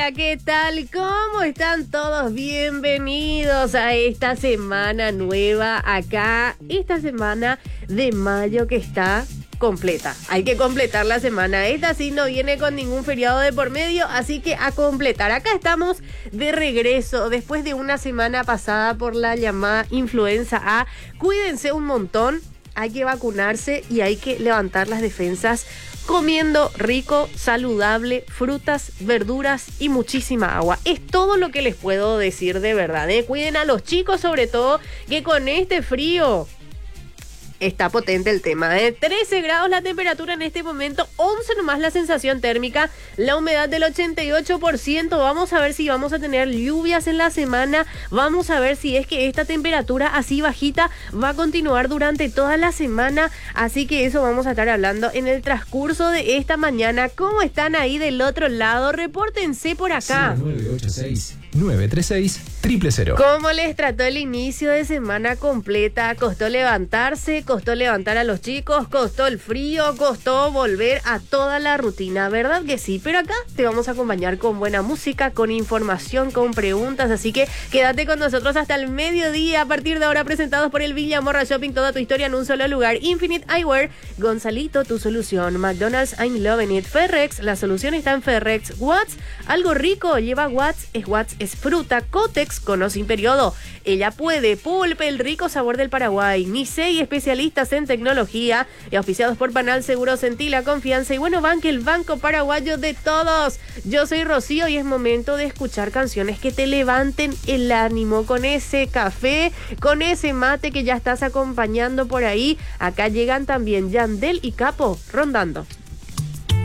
Hola, ¿qué tal? ¿Cómo están todos? Bienvenidos a esta semana nueva acá, esta semana de mayo que está completa. Hay que completar la semana. Esta sí no viene con ningún feriado de por medio, así que a completar. Acá estamos de regreso después de una semana pasada por la llamada influenza A. Cuídense un montón, hay que vacunarse y hay que levantar las defensas comiendo rico, saludable, frutas, verduras y muchísima agua. Es todo lo que les puedo decir de verdad, ¿eh? Cuiden a los chicos sobre todo, que con este frío está potente el tema, ¿eh? 13 grados la temperatura en este momento, 11 nomás la sensación térmica, la humedad del 88%. Vamos a ver si vamos a tener lluvias en la semana. Vamos a ver si es que esta temperatura así bajita va a continuar durante toda la semana. Así que eso vamos a estar hablando en el transcurso de esta mañana. ¿Cómo están ahí del otro lado? Repórtense por acá. 0986-936-000. ¿Cómo les trató el inicio de semana completa? ¿Costó levantarse? ¿Costó levantar a los chicos? ¿Costó el frío? ¿Costó volver a toda la rutina? ¿Verdad que sí? Pero acá te vamos a acompañar con buena música, con información, con preguntas. Así que quédate con nosotros hasta el mediodía. A partir de ahora, presentados por el Villa Morra Shopping. Toda tu historia en un solo lugar. Infinite Eyewear. Gonzalito, tu solución. McDonald's, I'm loving it. Ferrex, la solución está en Ferrex. Watts, algo rico lleva Watts. Es fruta. Cotex, con o sin periodo. Ella puede. Pulpe, el rico sabor del Paraguay. Nisei, especialistas en tecnología. Y auspiciados por Panal Seguros, Sentí la confianza. Y bueno, Banque, el banco paraguayo de todos. Yo soy Rocío y es momento de escuchar canciones que te levanten el ánimo. Con ese café, con ese mate que ya estás acompañando por ahí. Acá llegan también Yandel y Capo, rondando.